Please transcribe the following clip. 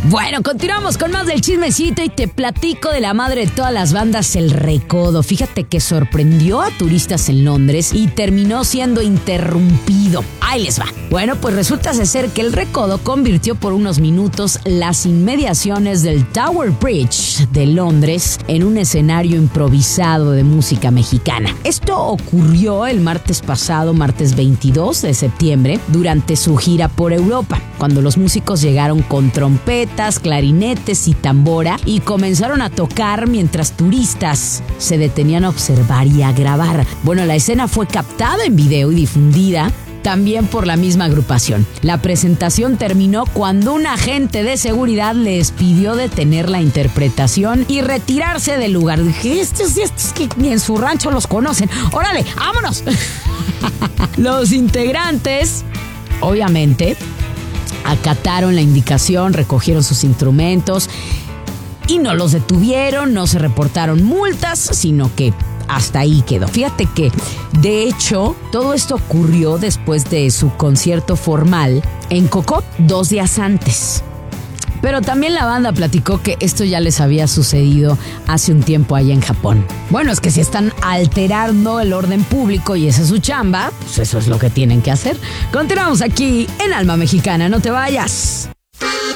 Bueno, continuamos con más del chismecito y te platico de la madre de todas las bandas, El Recodo. Fíjate que sorprendió a turistas en Londres y terminó siendo interrumpido. Ahí les va. Bueno, pues resulta ser que El Recodo convirtió por unos minutos las inmediaciones del Tower Bridge de Londres en un escenario improvisado de música mexicana. Esto ocurrió el martes pasado, martes 22 de septiembre, durante su gira por Europa, cuando los músicos llegaron con trompetas, clarinetes y tambora y comenzaron a tocar mientras turistas se detenían a observar y a grabar. Bueno, la escena fue captada en video y difundida también por la misma agrupación. La presentación terminó cuando un agente de seguridad les pidió detener la interpretación y retirarse del lugar. Dije, estos que ni en su rancho los conocen. ¡Órale, vámonos! Los integrantes, obviamente, acataron la indicación, recogieron sus instrumentos y no los detuvieron, no se reportaron multas, sino que hasta ahí quedó. Fíjate que, de hecho, todo esto ocurrió después de su concierto formal en Cocó, 2 días antes. Pero también la banda platicó que esto ya les había sucedido hace un tiempo allá en Japón. Bueno, es que si están alterando el orden público y esa es su chamba, pues eso es lo que tienen que hacer. Continuamos aquí en Alma Mexicana, no te vayas.